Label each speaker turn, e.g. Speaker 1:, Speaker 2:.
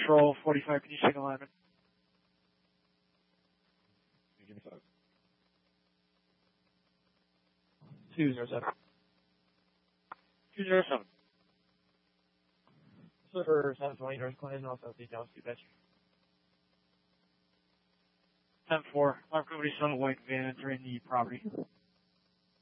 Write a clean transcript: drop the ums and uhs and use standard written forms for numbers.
Speaker 1: Control 45, can you check alignment? 207. 207. Silver 720 North Clinton, also details dispatch. 10-4, I've company Sun White van entering the property.